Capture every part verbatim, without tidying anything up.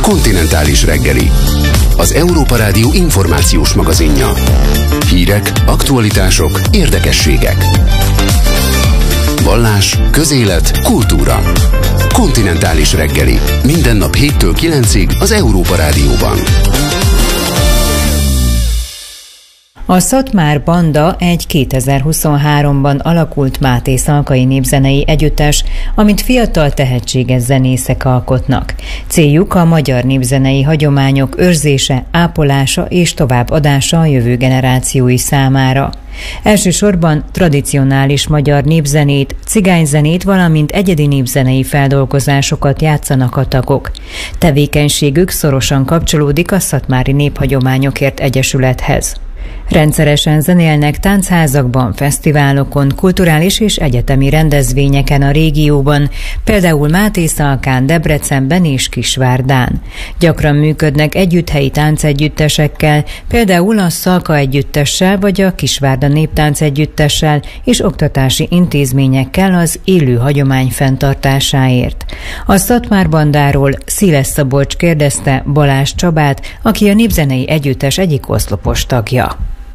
Kontinentális reggeli. Az Európa Rádió információs magazinja. Hírek, aktualitások, érdekességek. Vallás, közélet, kultúra. Kontinentális reggeli. Minden nap héttől kilencig az Európa Rádióban. A Szatmár Banda egy kétezer-huszonháromban alakult Máté Szalkai népzenei együttes, amint fiatal tehetséges zenészek alkotnak. Céljuk a magyar népzenei hagyományok őrzése, ápolása és továbbadása a jövő generációi számára. Elsősorban tradicionális magyar népzenét, cigányzenét, valamint egyedi népzenei feldolgozásokat játszanak a tagok. Tevékenységük szorosan kapcsolódik a Szatmári Néphagyományokért Egyesülethez. Rendszeresen zenélnek táncházakban, fesztiválokon, kulturális és egyetemi rendezvényeken a régióban, például Mátészalkán, Debrecenben és Kisvárdán. Gyakran működnek együtthelyi táncegyüttesekkel, például a Szalka együttessel vagy a Kisvárda néptánc együttessel és oktatási intézményekkel az élő hagyomány fenntartásáért. A Szatmár Bandáról Sziles Szabolcs kérdezte Balázs Csabát, aki a népzenei együttes egyik oszlopos tagja.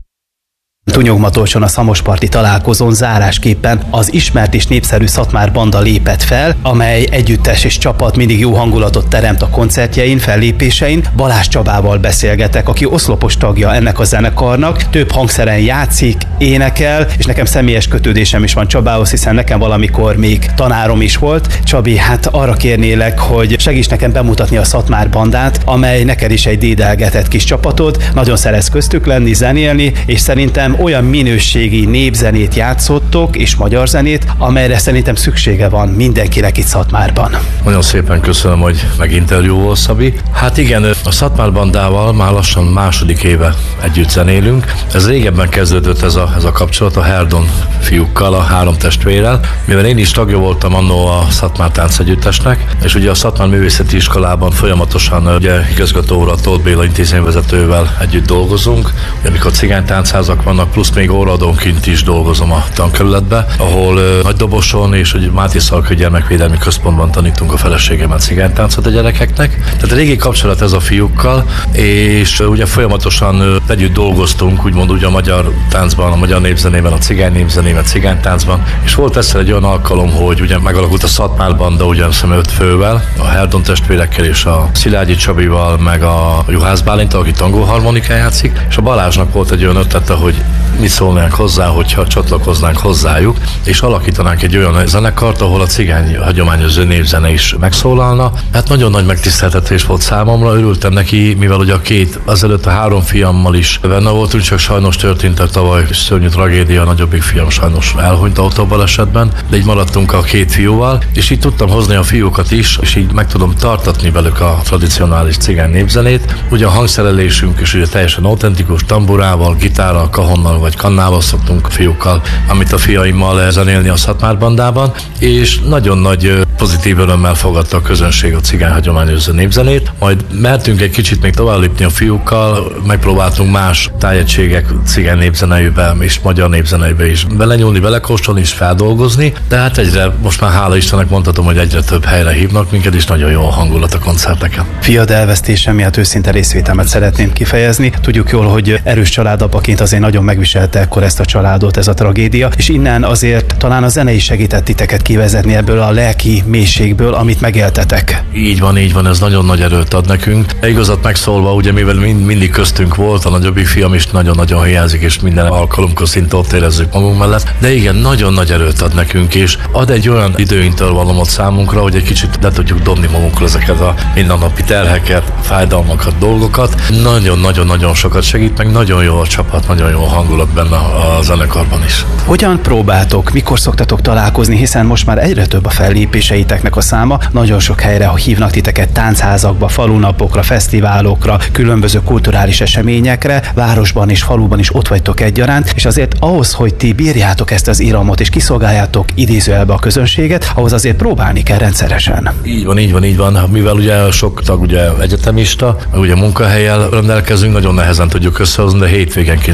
Tunyogmatorson a szamosparti találkozón zárásképpen az ismert és népszerű Szatmár Banda lépett fel, amely együttes és csapat mindig jó hangulatot teremt a koncertjein, fellépésein. Balázs Csabával beszélgetek, aki oszlopos tagja ennek a zenekarnak, több hangszeren játszik, énekel, és nekem személyes kötődésem is van Csabához, hiszen nekem valamikor még tanárom is volt. Csabi, hát arra kérnélek, hogy segíts nekem bemutatni a Szatmár Bandát, amely neked is egy dédelgetett kis csapatod, nagyon szeretsz köztük lenni, zenélni, és szerintem olyan minőségi népzenét játszottok, és magyar zenét, amelyre szerintem szüksége van mindenkinek itt Szatmárban. Nagyon szépen köszönöm, hogy meginterjúvol, Szabi. Hát igen, a Szatmár Bandával már lassan második éve együtt zenélünk. Ez régebben kezdődött ez a, ez a kapcsolat a Herdon fiúkkal, a három testvérrel, mivel én is tagja voltam annó a Szatmár táncegyüttesnek, és ugye a Szatmár Művészeti Iskolában folyamatosan ugye igazgató úr, Tóth Béla intézményvezetővel együtt dolgozunk, ugye, amikor cigánytáncházak vannak, plusz még óraadónként is dolgozom a tankerületbe, ahol uh, Nagydoboson és hogy Máté Szalkai Gyermekvédelmi Központban tanítunk a feleségemmel cigánytáncot a gyerekeknek. Tehát a régi kapcsolat ez a fiúkkal, és uh, ugye folyamatosan uh, együtt dolgoztunk, úgymond ugye a magyar táncban, a magyar népzenében, a cigány népzenében, a cigánytáncban, és volt egyszer egy olyan alkalom, hogy ugye megalakult a Szatmár Banda, ugye öt fővel, a Herdon testvérekkel és a Szilágyi Csabival, meg a Juhász Bálinttal, aki tangóharmonikán játszik, és a Balázsnak volt egy olyan ötlete, hogy mit szólnánk hozzá, hogyha csatlakoznánk hozzájuk, és alakítanánk egy olyan zenekart, ahol a cigány hagyományos népzene is megszólalna. Hát nagyon nagy megtiszteltetés volt számomra, örültem neki, mivel ugye a két, azelőtt a három fiammal is benne voltunk, csak sajnos történt a tavaly szörnyű tragédia, a nagyobbik fiam sajnos elhunyt autóbalesetben, de így maradtunk a két fiúval, és így tudtam hozni a fiúkat is, és így meg tudom tartatni velük a tradicionális cigány népzenét. Ugye a hangszerelésünk is ugye teljesen autentikus, tamburával, gitárral, kahonnal vagy kannával szoktunk fiúkkal, amit a fiaimmal zenélni a Szatmár Bandában, és nagyon nagy pozitív örömmel fogadta a közönség a cigány hagyományos népzenét. Majd mertünk egy kicsit még tovább lépni a fiúkkal, megpróbáltunk más tájegységek cigány népzeneibe és magyar népzeneibe is belenyúlni, belekóstolni és feldolgozni, de hát egyre, most már hála Istennek mondhatom, hogy egyre több helyre hívnak minket, és nagyon jó a hangulat a koncerteken. Fiad elvesztése miatt őszinte részvételmet szeretném kifejezni. Tudjuk jól, hogy erős családapaként azért nagyon megviselte ekkor ezt a családot, ez a tragédia, és innen azért talán a zene is segített titeket kivezetni ebből a lelki mélységből, amit megéltetek. Így van, így van, ez nagyon nagy erőt ad nekünk. De igazat megszólva, ugye mivel mind, mindig köztünk volt, a nagyobbik fiam is nagyon-nagyon hiányzik, és minden alkalomkor szinte ott érezzük magunk mellett. De igen, nagyon nagy erőt ad nekünk, és ad egy olyan időintervallumot számunkra, hogy egy kicsit le tudjuk dobni magunkról ezeket a mindennapi terheket, fájdalmakat, dolgokat. Nagyon-nagyon-nagyon sokat segít, meg nagyon jó a csapat, nagyon jó a hangulat benne a zenekarban is. Hogyan próbáltok, mikor szoktatok találkozni, hiszen most már egyre több a fellépéseiteknek a száma, nagyon sok helyre hívnak titeket táncházakba, falunapokra, fesztiválokra, különböző kulturális eseményekre, városban és faluban is ott vagytok egyaránt, és azért ahhoz, hogy ti bírjátok ezt az iramot és kiszolgáljátok idézőjelbe a közönséget, ahhoz azért próbálni kell rendszeresen. Így van, így van, így van. Mivel ugye sok tag ugye egyetemista, ugye munkahelyel rendelkezünk, nagyon nehezen tudjuk összehozni, de hétvégenként szoktunk, és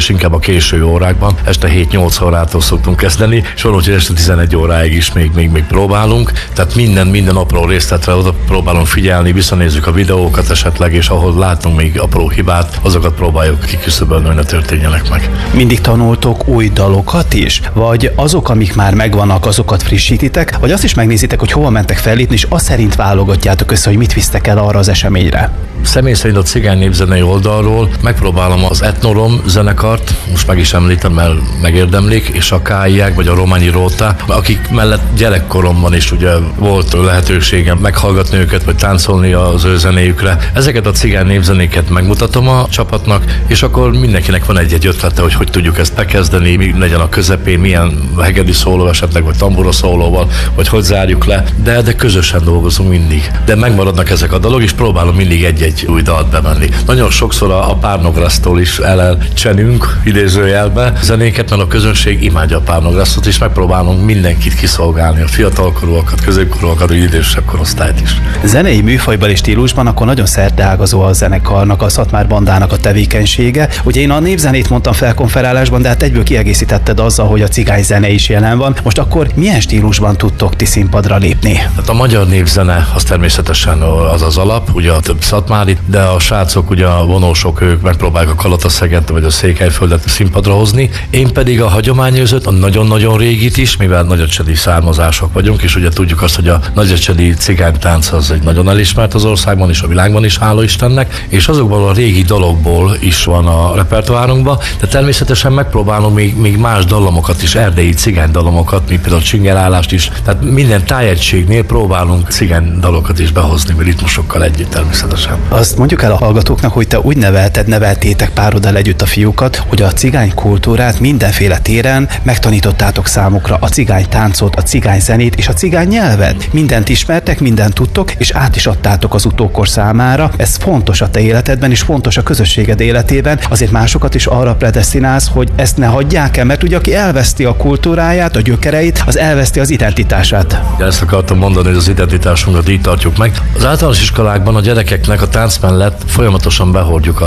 és inkább a késő órákban. Este hét-nyolc órától szoktunk kezdeni, és van, hogy este tizenegy óráig is még, még, még próbálunk. Tehát minden, minden apró részletre oda próbálunk figyelni, visszanézzük a videókat esetleg, és ahol látunk még apró hibát, azokat próbáljuk kiküszöbölni, hogy ne történjenek meg. Mindig tanultok új dalokat is? Vagy azok, amik már megvannak, azokat frissítitek? Vagy azt is megnézitek, hogy hova mentek fellépni, és azt szerint válogatjátok össze, hogy mit visztek el arra az eseményre? Személy szerint a cigány népzenei oldalról megpróbálom az Etnorom zenekart, most meg is említem, mert megérdemlik, és a Káiák, vagy a Rományi Róta, akik mellett gyerekkoromban is ugye volt lehetőségem meghallgatni őket, vagy táncolni az ő zenéjükre. Ezeket a cigány népzenéket megmutatom a csapatnak, és akkor mindenkinek van egy-egy ötlete, hogy hogy tudjuk ezt bekezdeni, mi legyen a közepén, milyen hegedű szóló esetleg, vagy tambura szólóval, vagy hogy zárjuk le, de, de közösen dolgozunk mindig. De megmaradnak ezek a dalok, és próbálom mindig egy-egy új dalt bemenni. Nagyon sokszor a, a párnograsztól is elelcsenünk, idézőjelbe zenéket, mert a közönség imádja a párnograsztot, és megpróbálunk mindenkit kiszolgálni, a fiatalkorúakat, középkorúakat, vagy idősebb korosztályt is. Zenei műfajban és stílusban akkor nagyon szerteágazó a zenekarnak, a Szatmár Bandának a tevékenysége. Ugye én a népzenét mondtam felkonferálásban, de hát egyből kiegészítetted azzal, hogy a cigány zene is jelen van. Most akkor milyen stílusban tudtok ti színpadra lépni? Hát a magyar népzene az természetesen az az alap, ugye a több szatmári, de a srácok, ugye a vonósok, ők megpróbálják a Kalataszegent vagy a Székelyföldet színpadra hozni. Én pedig a hagyományőrzőt, a nagyon-nagyon régit is, mivel nagyecsedi származások vagyunk, és ugye tudjuk azt, hogy a nagyecsedi cigánytánc az egy nagyon elismert az országban és a világban is, hála Istennek, és azokból a régi dalokból is van a repertoárunkban, de természetesen megpróbálunk még, még más dallamokat is, erdélyi cigány dallamokat, mint például csingerállást is, tehát minden tájegységnél próbálunk cigány dalokat is behozni, ritmusokkal együtt természetesen. Azt mondjuk el a hallgatóknak, hogy te úgy nevelted, neveltétek pároddal együtt a fiúkat, hogy a cigány kultúrát mindenféle téren megtanítottátok számukra, a cigány táncot, a cigány zenét és a cigány nyelvet. Mindent ismertek, mindent tudtok, és át is adtátok az utókor számára. Ez fontos a te életedben, és fontos a közösséged életében. Azért másokat is arra predesztinálsz, hogy ezt ne hagyják el, mert ugye aki elveszti a kultúráját, a gyökereit, az elveszti az identitását. Ezt akartam mondani, hogy az identitásunkat így tartjuk meg. Az általános iskolákban a gyerekeknek a tánc mellett folyamatosan behordjuk